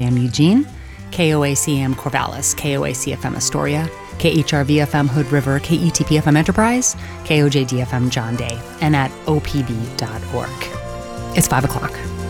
KOACM Eugene, KOACM Corvallis, KOACFM Astoria, KHRVFM Hood River, KETPFM Enterprise, KOJDFM John Day, and at opb.org. It's 5 o'clock.